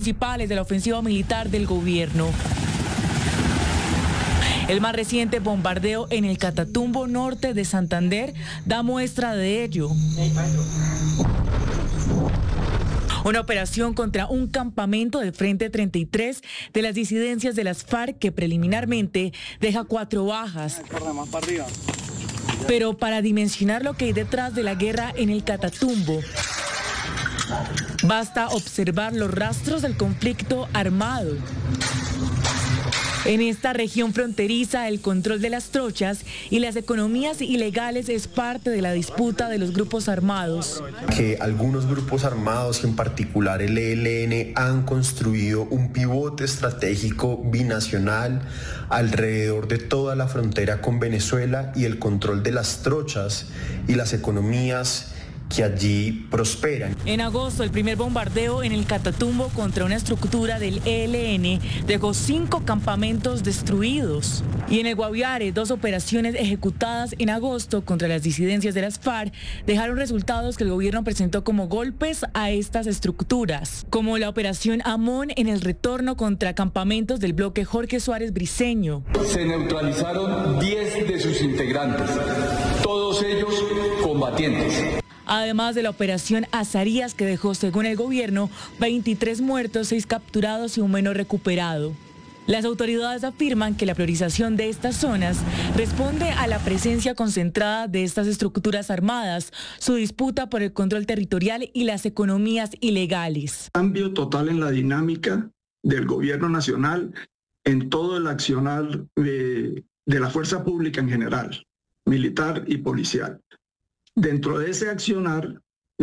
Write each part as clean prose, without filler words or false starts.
principales de la ofensiva militar del gobierno. El más reciente bombardeo en el Catatumbo norte de Santander da muestra de ello. Una operación contra un campamento del Frente 33 de las disidencias de las FARC que preliminarmente deja 4 bajas. Pero para dimensionar lo que hay detrás de la guerra en el Catatumbo, basta observar los rastros del conflicto armado. En esta región fronteriza, el control de las trochas y las economías ilegales es parte de la disputa de los grupos armados. Que algunos grupos armados, en particular el ELN, han construido un pivote estratégico binacional alrededor de toda la frontera con Venezuela y el control de las trochas y las economías que allí prosperan. En agosto, el primer bombardeo en el Catatumbo contra una estructura del ELN dejó 5 campamentos destruidos. Y en el Guaviare, 2 operaciones ejecutadas en agosto contra las disidencias de las FARC dejaron resultados que el gobierno presentó como golpes a estas estructuras, como la operación Amón en el retorno contra campamentos del bloque Jorge Suárez Briceño. Se neutralizaron 10 de sus integrantes, todos ellos combatientes. Además de la operación Azarías, que dejó, según el gobierno, 23 muertos, 6 capturados y un menor recuperado. Las autoridades afirman que la priorización de estas zonas responde a la presencia concentrada de estas estructuras armadas, su disputa por el control territorial y las economías ilegales. Cambio total en la dinámica del gobierno nacional en todo el accionar de la fuerza pública en general, militar y policial. Dentro de ese accionar,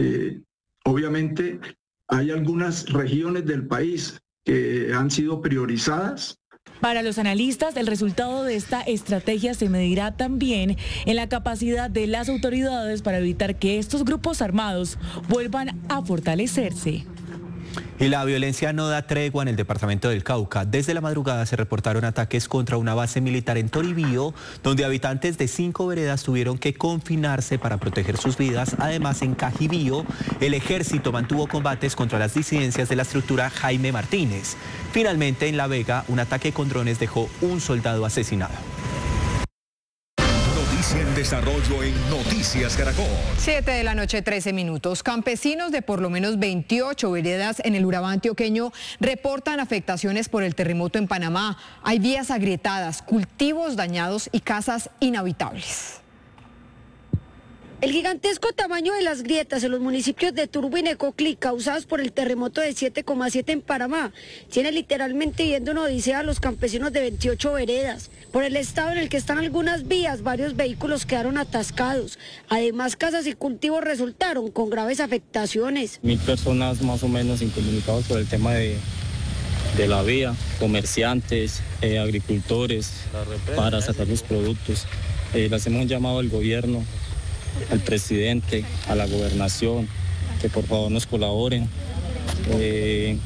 obviamente, hay algunas regiones del país que han sido priorizadas. Para los analistas, el resultado de esta estrategia se medirá también en la capacidad de las autoridades para evitar que estos grupos armados vuelvan a fortalecerse. Y la violencia no da tregua en el departamento del Cauca. Desde la madrugada se reportaron ataques contra una base militar en Toribío, donde habitantes de 5 veredas tuvieron que confinarse para proteger sus vidas. Además, en Cajibío, el ejército mantuvo combates contra las disidencias de la estructura Jaime Martínez. Finalmente, en La Vega, un ataque con drones dejó un soldado asesinado. En desarrollo en Noticias Caracol. 7 de la noche, 13 minutos. Campesinos de por lo menos 28 veredas en el Urabá antioqueño reportan afectaciones por el terremoto en Panamá. Hay vías agrietadas, cultivos dañados y casas inhabitables. El gigantesco tamaño de las grietas en los municipios de Turbo y Necoclí, causadas por el terremoto de 7,7 en Panamá, tiene literalmente yendo una odisea a los campesinos de 28 veredas. Por el estado en el que están algunas vías, varios vehículos quedaron atascados. Además, casas y cultivos resultaron con graves afectaciones. 1000 personas más o menos incomunicados por el tema de la vía, comerciantes, agricultores, para sacar los productos. Le hacemos un llamado al gobierno, al presidente, a la gobernación, que por favor nos colaboren. En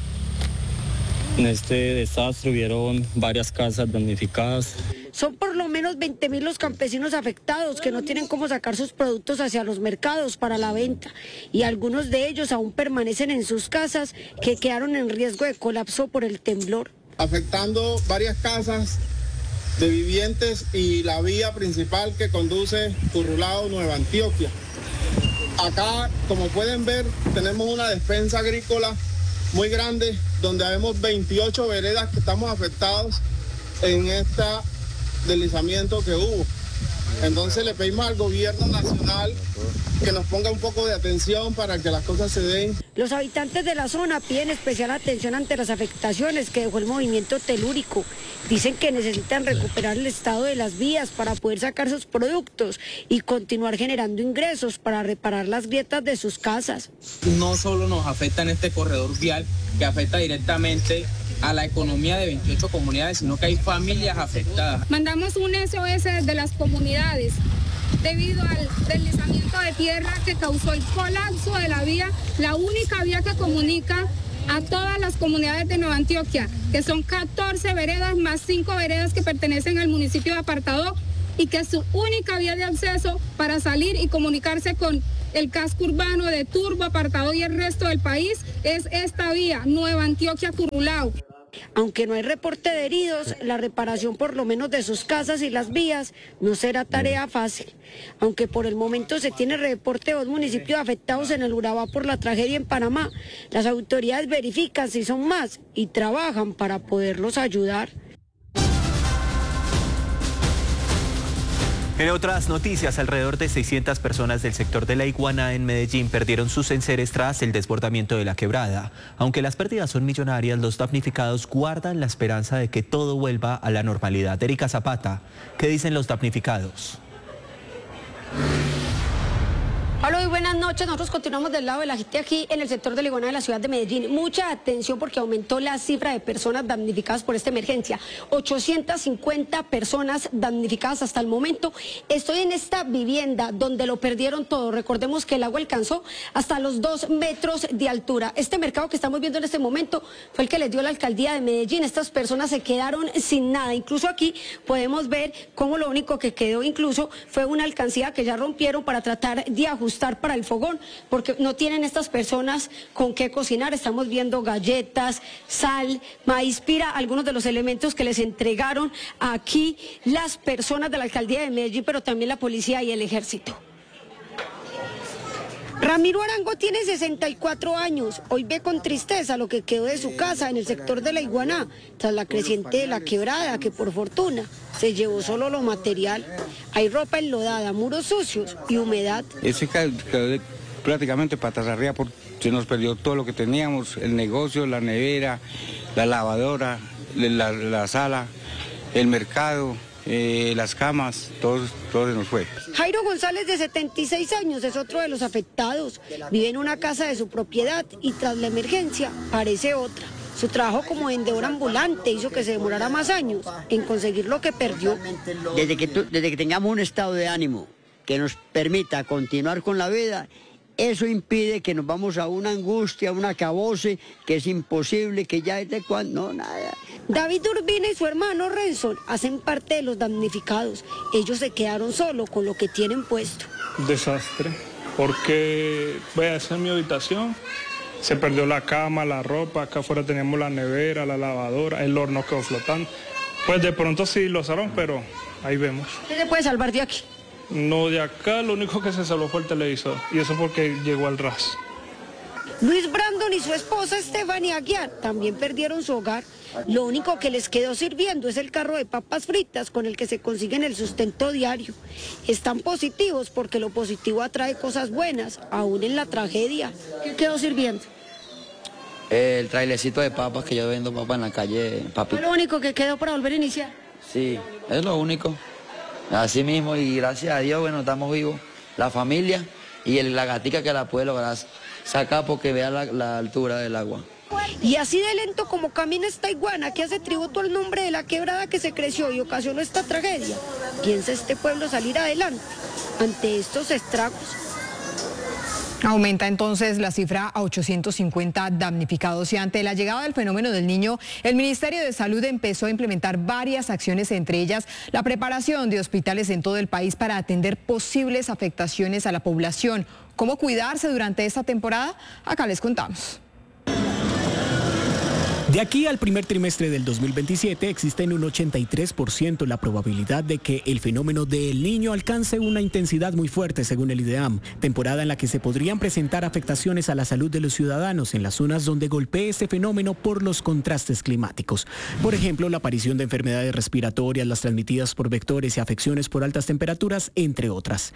este desastre hubieron varias casas damnificadas. Son por lo menos 20.000 los campesinos afectados que no tienen cómo sacar sus productos hacia los mercados para la venta, y algunos de ellos aún permanecen en sus casas que quedaron en riesgo de colapso por el temblor. Afectando varias casas de vivientes y la vía principal que conduce Currulao, Nueva Antioquia. Acá, como pueden ver, tenemos una despensa agrícola muy grande donde vemos 28 veredas que estamos afectados en este deslizamiento que hubo. Entonces le pedimos al gobierno nacional que nos ponga un poco de atención para que las cosas se den. Los habitantes de la zona piden especial atención ante las afectaciones que dejó el movimiento telúrico. Dicen que necesitan recuperar el estado de las vías para poder sacar sus productos y continuar generando ingresos para reparar las grietas de sus casas. No solo nos afecta en este corredor vial, que afecta directamente a la economía de 28 comunidades, sino que hay familias afectadas. Mandamos un SOS desde las comunidades debido al deslizamiento de tierra que causó el colapso de la vía, la única vía que comunica a todas las comunidades de Nueva Antioquia, que son 14 veredas más 5 veredas que pertenecen al municipio de Apartadó, y que es su única vía de acceso para salir y comunicarse con el casco urbano de Turbo, Apartado y el resto del país es esta vía, Nueva Antioquia-Curulao. Aunque no hay reporte de heridos, la reparación por lo menos de sus casas y las vías no será tarea fácil. Aunque por el momento se tiene reporte de 2 municipios afectados en el Urabá por la tragedia en Panamá, las autoridades verifican si son más y trabajan para poderlos ayudar. En otras noticias, alrededor de 600 personas del sector de La Iguana en Medellín perdieron sus enseres tras el desbordamiento de la quebrada. Aunque las pérdidas son millonarias, los damnificados guardan la esperanza de que todo vuelva a la normalidad. Erika Zapata, ¿qué dicen los damnificados? Hola y buenas noches, nosotros continuamos del lado de la gente aquí en el sector de La Iguana de la ciudad de Medellín. Mucha atención porque aumentó la cifra de personas damnificadas por esta emergencia. 850 personas damnificadas hasta el momento. Estoy en esta vivienda donde lo perdieron todo. Recordemos que el agua alcanzó hasta los 2 metros de altura. Este mercado que estamos viendo en este momento fue el que les dio la alcaldía de Medellín. Estas personas se quedaron sin nada. Incluso aquí podemos ver cómo lo único que quedó incluso fue una alcancía que ya rompieron para tratar de ajustar para el fogón, porque no tienen estas personas con qué cocinar. Estamos viendo galletas, sal, maíz pira, algunos de los elementos que les entregaron aquí las personas de la alcaldía de Medellín, pero también la policía y el ejército. Ramiro Arango tiene 64 años. Hoy ve con tristeza lo que quedó de su casa en el sector de La Iguaná, tras la creciente de la quebrada, que por fortuna se llevó solo lo material. Hay ropa enlodada, muros sucios y humedad. Ese quedó prácticamente patas arriba, porque se nos perdió todo lo que teníamos, el negocio, la nevera, la lavadora, la sala, el mercado. Las camas, todo se nos fue. Jairo González, de 76 años, es otro de los afectados. Vive en una casa de su propiedad y tras la emergencia parece otra. Su trabajo como vendedor ambulante hizo que se demorara más años en conseguir lo que perdió. Desde que tengamos un estado de ánimo que nos permita continuar con la vida, eso impide que nos vamos a una angustia, a un acabose, que es imposible, que ya desde cuando, no, nada. David Urbina y su hermano Renson hacen parte de los damnificados. Ellos se quedaron solos con lo que tienen puesto. Desastre, porque esa es mi habitación. Se perdió la cama, la ropa, acá afuera teníamos la nevera, la lavadora, el horno quedó flotando. Pues de pronto sí lo usaron, pero ahí vemos. ¿Qué se puede salvar de aquí? No, de acá lo único que se salvó fue el televisor, y eso porque llegó al ras. Luis Brandon y su esposa Estefania Aguiar también perdieron su hogar. Lo único que les quedó sirviendo es el carro de papas fritas con el que se consiguen el sustento diario. Están positivos porque lo positivo atrae cosas buenas, aún en la tragedia. ¿Qué quedó sirviendo? El trailecito de papas, que yo vendo papas en la calle, papi. ¿Fue lo único que quedó para volver a iniciar? Sí, es lo único. Así mismo, y gracias a Dios, bueno, estamos vivos. La familia y la gatica que la puede lograr sacar porque vea la altura del agua. Y así de lento como camina esta iguana que hace tributo al nombre de la quebrada que se creció y ocasionó esta tragedia, piensa este pueblo salir adelante ante estos estragos. Aumenta entonces la cifra a 850 damnificados y ante la llegada del fenómeno del Niño, el Ministerio de Salud empezó a implementar varias acciones, entre ellas la preparación de hospitales en todo el país para atender posibles afectaciones a la población. ¿Cómo cuidarse durante esta temporada? Acá les contamos. De aquí al primer trimestre del 2027 existe en un 83% la probabilidad de que el fenómeno del Niño alcance una intensidad muy fuerte según el IDEAM, temporada en la que se podrían presentar afectaciones a la salud de los ciudadanos en las zonas donde golpee este fenómeno por los contrastes climáticos. Por ejemplo, la aparición de enfermedades respiratorias, las transmitidas por vectores y afecciones por altas temperaturas, entre otras.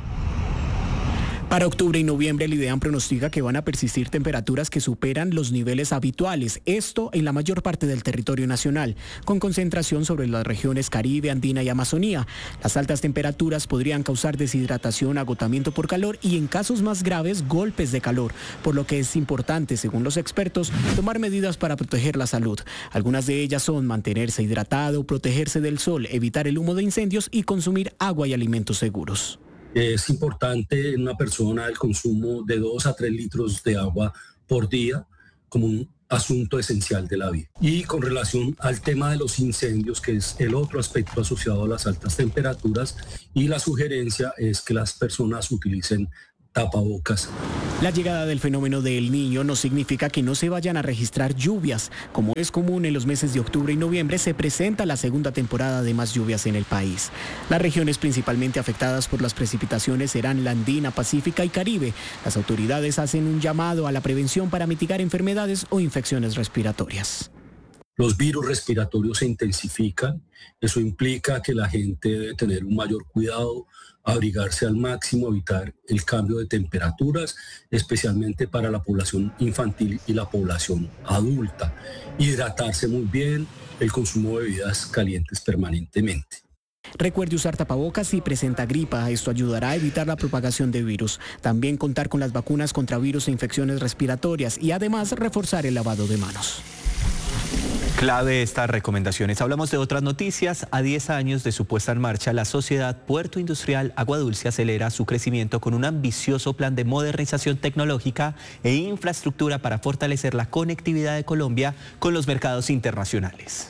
Para octubre y noviembre, el IDEAM pronostica que van a persistir temperaturas que superan los niveles habituales, esto en la mayor parte del territorio nacional, con concentración sobre las regiones Caribe, Andina y Amazonía. Las altas temperaturas podrían causar deshidratación, agotamiento por calor y en casos más graves, golpes de calor, por lo que es importante, según los expertos, tomar medidas para proteger la salud. Algunas de ellas son mantenerse hidratado, protegerse del sol, evitar el humo de incendios y consumir agua y alimentos seguros. Es importante en una persona el consumo de 2 a 3 litros de agua por día como un asunto esencial de la vida. Y con relación al tema de los incendios, que es el otro aspecto asociado a las altas temperaturas, y la sugerencia es que las personas utilicen tapabocas. La llegada del fenómeno de El Niño no significa que no se vayan a registrar lluvias. Como es común en los meses de octubre y noviembre, se presenta la segunda temporada de más lluvias en el país. Las regiones principalmente afectadas por las precipitaciones serán la Andina, Pacífica y Caribe. Las autoridades hacen un llamado a la prevención para mitigar enfermedades o infecciones respiratorias. Los virus respiratorios se intensifican. Eso implica que la gente debe tener un mayor cuidado, abrigarse al máximo, evitar el cambio de temperaturas, especialmente para la población infantil y la población adulta. Hidratarse muy bien, el consumo de bebidas calientes permanentemente. Recuerde usar tapabocas si presenta gripa. Esto ayudará a evitar la propagación de virus. También contar con las vacunas contra virus e infecciones respiratorias y además reforzar el lavado de manos. Clave estas recomendaciones. Hablamos de otras noticias. A 10 años de su puesta en marcha, la sociedad Puerto Industrial Agua Dulce acelera su crecimiento con un ambicioso plan de modernización tecnológica e infraestructura para fortalecer la conectividad de Colombia con los mercados internacionales.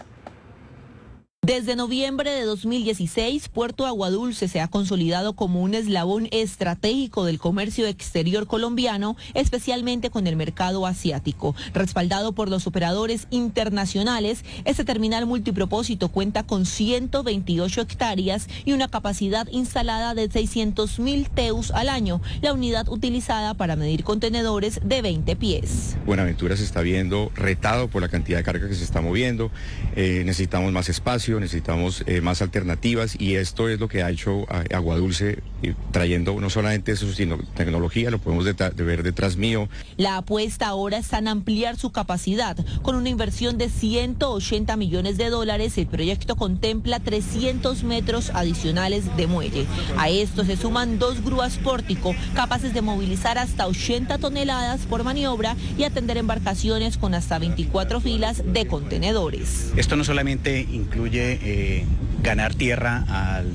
Desde noviembre de 2016, Puerto Agua Dulce se ha consolidado como un eslabón estratégico del comercio exterior colombiano, especialmente con el mercado asiático. Respaldado por los operadores internacionales, este terminal multipropósito cuenta con 128 hectáreas y una capacidad instalada de 600.000 TEUs al año, la unidad utilizada para medir contenedores de 20 pies. Buenaventura se está viendo retado por la cantidad de carga que se está moviendo, necesitamos más espacio, necesitamos más alternativas y esto es lo que ha hecho Agua Dulce, trayendo no solamente eso, sino tecnología, lo podemos ver detrás mío. La apuesta ahora está en ampliar su capacidad. Con una inversión de $180 millones, el proyecto contempla 300 metros adicionales de muelle. A esto se suman 2 grúas pórtico capaces de movilizar hasta 80 toneladas por maniobra y atender embarcaciones con hasta 24 filas de contenedores. Esto no solamente incluye ganar tierra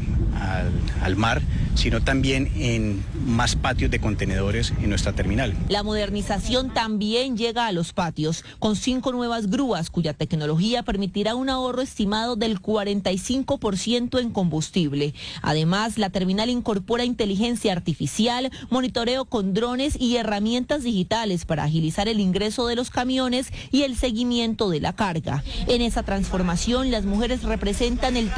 al mar, sino también en más patios de contenedores en nuestra terminal. La modernización también llega a los patios, con 5 nuevas grúas cuya tecnología permitirá un ahorro estimado del 45% en combustible. Además, la terminal incorpora inteligencia artificial, monitoreo con drones y herramientas digitales para agilizar el ingreso de los camiones y el seguimiento de la carga. En esa transformación, las mujeres representan el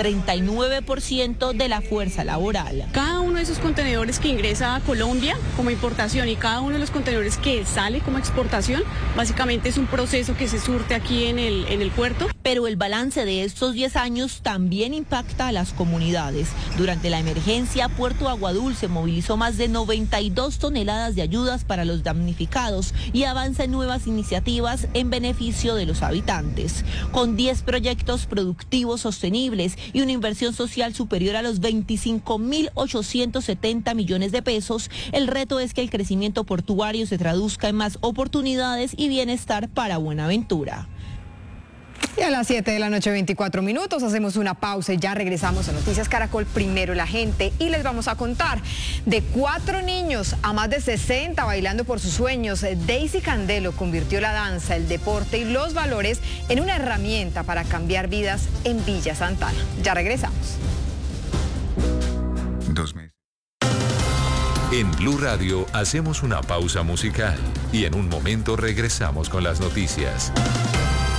39% de la fuerza laboral. Cada uno de esos contenedores que ingresa a Colombia como importación y cada uno de los contenedores que sale como exportación, básicamente es un proceso que se surte aquí en el puerto. Pero el balance de estos 10 años también impacta a las comunidades. Durante la emergencia, Puerto Agua Dulce movilizó más de 92 toneladas de ayudas para los damnificados y avanza en nuevas iniciativas en beneficio de los habitantes. Con 10 proyectos productivos sostenibles y una inversión social superior a los 25.870 millones de pesos, el reto es que el crecimiento portuario se traduzca en más oportunidades y bienestar para Buenaventura. Y a las 7 de la noche, 24 minutos, hacemos una pausa y ya regresamos a Noticias Caracol, Primero la Gente, y les vamos a contar de 4 niños a más de 60 bailando por sus sueños. Daisy Candelo convirtió la danza, el deporte y los valores en una herramienta para cambiar vidas en Villa Santana. Ya regresamos. 2 meses. En Blue Radio hacemos una pausa musical y en un momento regresamos con las noticias.